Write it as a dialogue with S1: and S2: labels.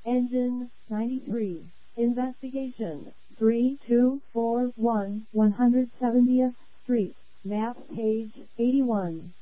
S1: Engine 93. Investigation 3241 170th Street. Map page 81.